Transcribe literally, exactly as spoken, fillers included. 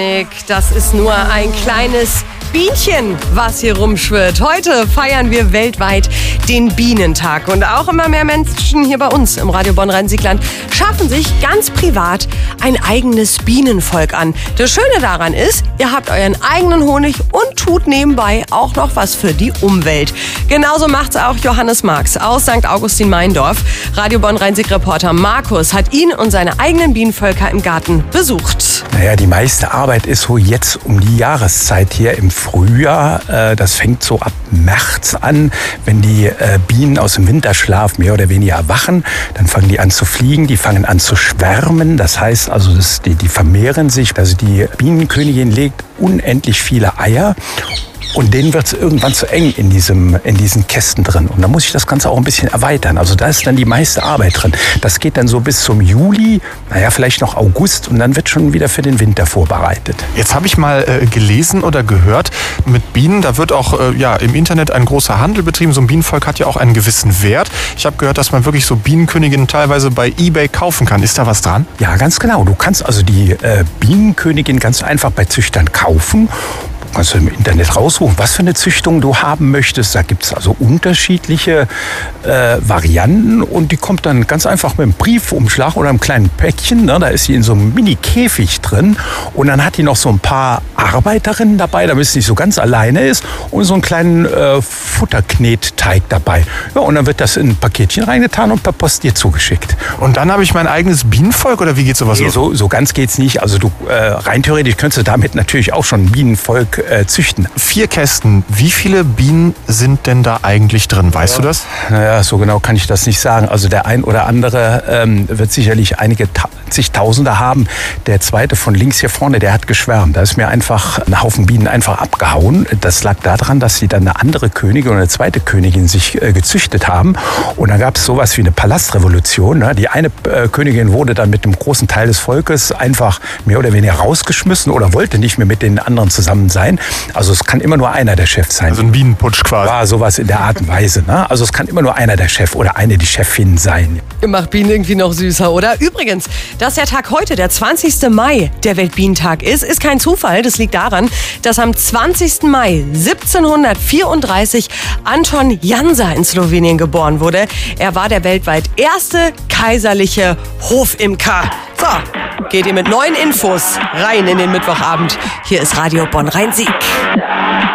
Das ist nur ein kleines Bienchen, was hier rumschwirrt. Heute feiern wir weltweit den Bienentag. Und auch immer mehr Menschen hier bei uns im Radio Bonn-Rhein-Sieg-Land schaffen sich ganz privat ein eigenes Bienenvolk an. Das Schöne daran ist, ihr habt euren eigenen Honig und tut nebenbei auch noch was für die Umwelt. Genauso macht's auch Johannes Marx aus Sankt Augustin-Meindorf. Radio Bonn-Rhein-Sieg-Reporter Markus hat ihn und seine eigenen Bienenvölker im Garten besucht. Naja, die meiste Arbeit ist so jetzt um die Jahreszeit hier im Frühjahr. Äh, das fängt so ab März an, wenn die äh, Bienen aus dem Winterschlaf mehr oder weniger erwachen. Dann fangen die an zu fliegen, die fangen an zu schwärmen. Das heißt also, das, die, die vermehren sich. Also die Bienenkönigin legt unendlich viele Eier. Und denen wird es irgendwann zu eng in, diesem, in diesen Kästen drin. Und da muss ich das Ganze auch ein bisschen erweitern. Also da ist dann die meiste Arbeit drin. Das geht dann so bis zum Juli, naja, vielleicht noch August. Und dann wird schon wieder für den Winter vorbereitet. Jetzt habe ich mal äh, gelesen oder gehört, mit Bienen, da wird auch äh, ja, im Internet ein großer Handel betrieben. So ein Bienenvolk hat ja auch einen gewissen Wert. Ich habe gehört, dass man wirklich so Bienenköniginnen teilweise bei eBay kaufen kann. Ist da was dran? Ja, ganz genau. Du kannst also die äh, Bienenkönigin ganz einfach bei Züchtern kaufen. Kannst du im Internet raussuchen, was für eine Züchtung du haben möchtest. Da gibt es also unterschiedliche äh, Varianten und die kommt dann ganz einfach mit einem Briefumschlag oder einem kleinen Päckchen. Ne? Da ist sie in so einem Mini-Käfig drin und dann hat die noch so ein paar Arbeiterinnen dabei, damit es nicht so ganz alleine ist und so einen kleinen äh, Futterknetteig dabei. Ja, und dann wird das in ein Paketchen reingetan und per Post dir zugeschickt. Und dann habe ich mein eigenes Bienenvolk oder wie geht sowas nee, los? So, so ganz geht's nicht. Also du äh, rein theoretisch könntest du damit natürlich auch schon ein Bienenvolk Äh, züchten. Vier Kästen. Wie viele Bienen sind denn da eigentlich drin? Weißt ja. du das? Naja, so genau kann ich das nicht sagen. Also der ein oder andere ähm, wird sicherlich einige ta- zigtausende haben. Der zweite von links hier vorne, der hat geschwärmt. Da ist mir einfach ein Haufen Bienen einfach abgehauen. Das lag daran, dass sie dann eine andere Königin oder eine zweite Königin sich äh, gezüchtet haben. Und dann gab es sowas wie eine Palastrevolution. Ne? Die eine äh, Königin wurde dann mit einem großen Teil des Volkes einfach mehr oder weniger rausgeschmissen oder wollte nicht mehr mit den anderen zusammen sein. Also es kann immer nur einer der Chef sein. Also ein Bienenputsch quasi. War sowas in der Art und Weise. Ne? Also es kann immer nur einer der Chef oder eine die Chefin sein. Macht Bienen irgendwie noch süßer, oder? Übrigens, dass der Tag heute, der zwanzigsten Mai, der Weltbienentag ist, ist kein Zufall. Das liegt daran, dass am zwanzigsten Mai siebzehnhundertvierunddreißig Anton Jansa in Slowenien geboren wurde. Er war der weltweit erste kaiserliche Hofimker. So, geht ihr mit neuen Infos rein in den Mittwochabend. Hier ist Radio Bonn-Rhein-Sieg.